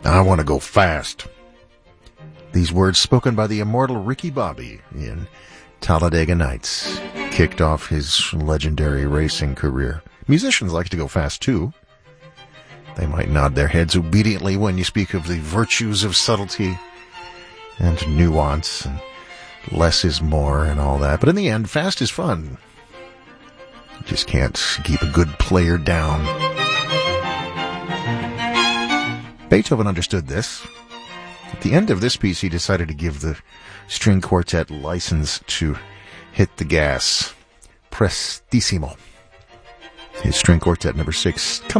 I want to go fast. These words spoken by the immortal Ricky Bobby in Talladega Nights kicked off his legendary racing career. Musicians like to go fast too. They might nod their heads obediently when you speak of the virtues of subtlety and nuance and less is more and all that. But in the end, fast is fun. You just can't keep a good player down. Beethoven understood this. At the end of this piece, he decided to give the string quartet license to hit the gas. Prestissimo. His string quartet number 6.